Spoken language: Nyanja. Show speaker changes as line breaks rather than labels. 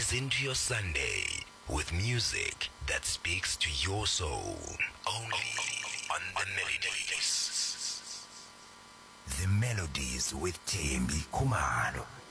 Ease into your Sunday with music that speaks to your soul. Only on The Melodies. The Melodies with Thembi Khumalo.